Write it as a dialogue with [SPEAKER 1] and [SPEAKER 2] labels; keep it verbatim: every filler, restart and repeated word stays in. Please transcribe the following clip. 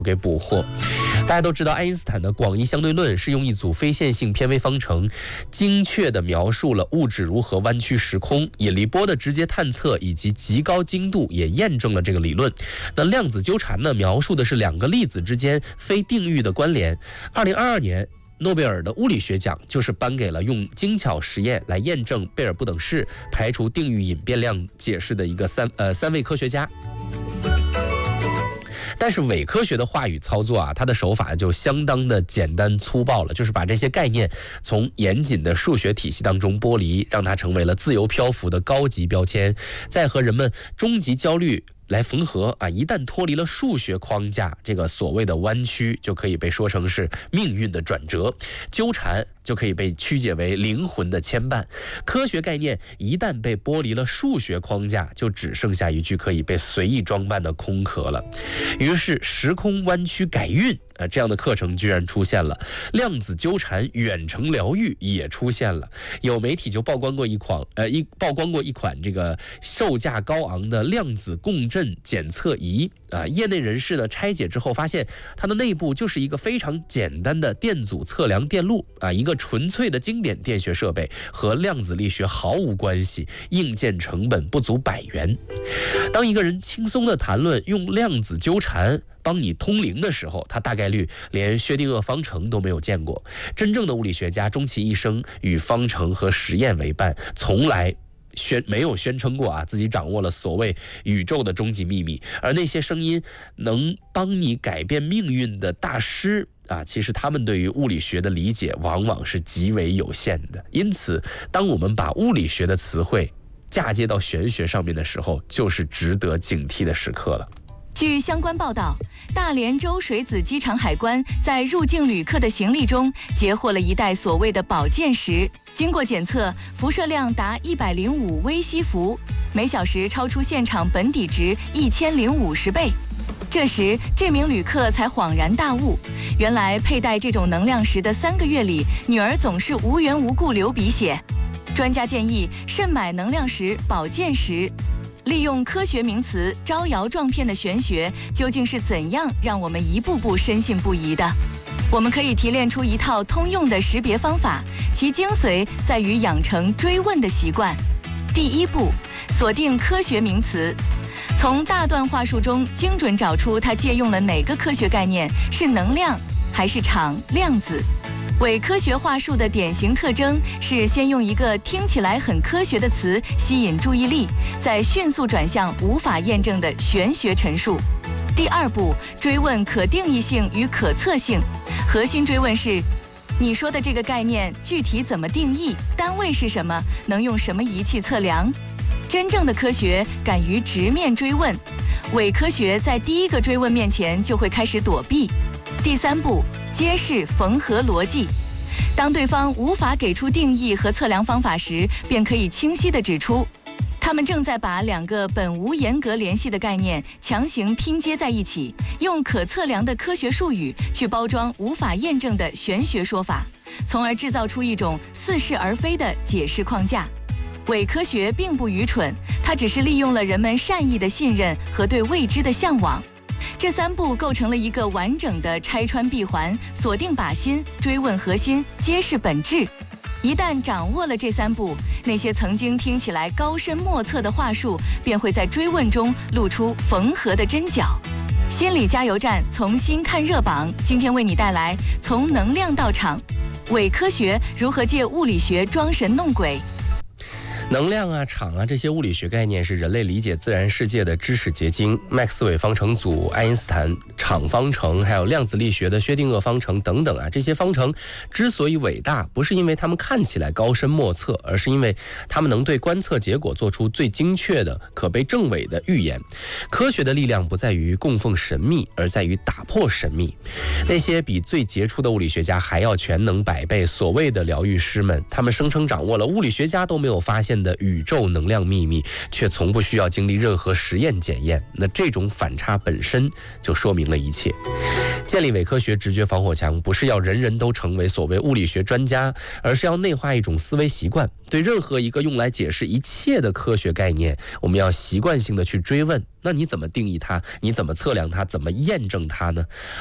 [SPEAKER 1] 给捕获。大家都知道，爱因斯坦的广义相对论是用一组非线性偏微方程，精确地描述了物质如何弯曲时空。引力波的直接探测以及极高精度也验证了这个理论。那量子纠缠呢，描述的是两个粒子之间非定域的关联。二零二二年。诺贝尔的物理学奖就是颁给了用精巧实验来验证贝尔不等式、排除定域隐变量解释的一个三呃三位科学家。但是伪科学的话语操作啊，它的手法就相当的简单粗暴了，就是把这些概念从严谨的数学体系当中剥离，让它成为了自由漂浮的高级标签，再和人们终极焦虑来缝合啊！一旦脱离了数学框架，这个所谓的弯曲就可以被说成是命运的转折，纠缠就可以被曲解为灵魂的牵绊。科学概念一旦被剥离了数学框架，就只剩下一具可以被随意装扮的空壳了。于是时空弯曲改运啊，这样的课程居然出现了，量子纠缠远程疗愈也出现了。有媒体就曝光过一款呃一曝光过一款这个售价高昂的量子共振检测仪啊，业内人士呢拆解之后发现，它的内部就是一个非常简单的电阻测量电路啊，一个纯粹的经典电学设备，和量子力学毫无关系，硬件成本不足百元。当一个人轻松地谈论用量子纠缠帮你通灵的时候，他大概率连薛定谔方程都没有见过。真正的物理学家终其一生与方程和实验为伴，从来宣没有宣称过啊自己掌握了所谓宇宙的终极秘密。而那些声音能帮你改变命运的大师啊，其实他们对于物理学的理解往往是极为有限的。因此，当我们把物理学的词汇嫁接到玄学上面的时候，就是值得警惕的时刻了。
[SPEAKER 2] 据相关报道，大连洲水子机场海关在入境旅客的行李中截获了一袋所谓的保健石，经过检测，辐射量达一百零五微西弗，每小时超出现场本底值一千零五十倍。这时，这名旅客才恍然大悟，原来佩戴这种能量石的三个月里，女儿总是无缘无故流鼻血。专家建议慎买能量石、保健石。利用科学名词招摇撞骗的玄学，究竟是怎样让我们一步步深信不疑的？我们可以提炼出一套通用的识别方法，其精髓在于养成追问的习惯。第一步，锁定科学名词，从大段话术中精准找出它借用了哪个科学概念，是能量还是场、量子。伪科学话术的典型特征是先用一个听起来很科学的词吸引注意力，再迅速转向无法验证的玄学陈述。第二步，追问可定义性与可测性。核心追问是：你说的这个概念具体怎么定义？单位是什么？能用什么仪器测量？真正的科学敢于直面追问，伪科学在第一个追问面前就会开始躲避。第三步，揭示缝合逻辑。当对方无法给出定义和测量方法时，便可以清晰地指出，他们正在把两个本无严格联系的概念强行拼接在一起，用可测量的科学术语去包装无法验证的玄学说法，从而制造出一种似是而非的解释框架。伪科学并不愚蠢，它只是利用了人们善意的信任和对未知的向往。这三步构成了一个完整的拆穿闭环，锁定靶心，追问核心，揭示本质。一旦掌握了这三步，那些曾经听起来高深莫测的话术，便会在追问中露出缝合的针脚。心理加油站从新看热榜，今天为你带来从能量到场，伪科学如何借物理学装神弄鬼。
[SPEAKER 1] 能量啊、场啊，这些物理学概念是人类理解自然世界的知识结晶。麦克斯韦方程组、爱因斯坦场方程，还有量子力学的薛定谔方程等等啊，这些方程之所以伟大，不是因为它们看起来高深莫测，而是因为它们能对观测结果做出最精确的、可被证伪的预言。科学的力量不在于供奉神秘，而在于打破神秘。那些比最杰出的物理学家还要全能百倍所谓的疗愈师们，他们声称掌握了物理学家都没有发现现的宇宙能量秘密，却从不需要经历任何实验检验。那这种反差本身就说明了一切。建立伪科学直觉防火墙，不是要人人都成为所谓物理学专家，而是要内化一种思维习惯。对任何一个用来解释一切的科学概念，我们要习惯性的去追问：那你怎么定义它？你怎么测量它？怎么验证它呢？